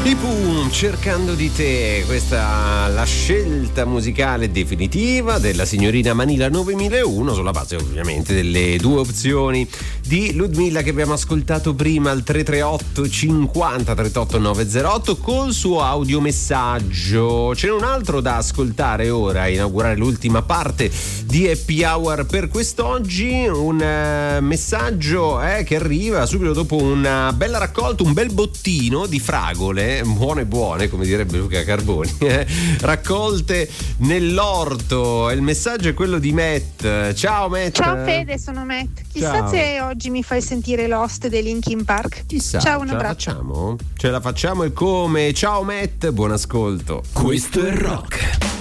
I Pooh, Cercando di te, questa la scelta musicale definitiva della signorina Manila 9001, sulla base ovviamente delle due opzioni di Ludmilla che abbiamo ascoltato prima al 338 50 38 908 col suo audiomessaggio. Ce n'è un altro da ascoltare ora a inaugurare l'ultima parte di Happy Hour per quest'oggi, un messaggio che arriva subito dopo una bella raccolta, un bel bottino di fragole buone come direbbe Luca Carboni, raccolte nell'orto. Il messaggio è quello di Matt. Ciao Matt. Ciao Fede, sono Matt. Chissà se oggi mi fai sentire Lost dei Linkin Park. Chissà. Ciao, un abbraccio. Ce la facciamo e come? Ciao Matt, buon ascolto. Questo è rock.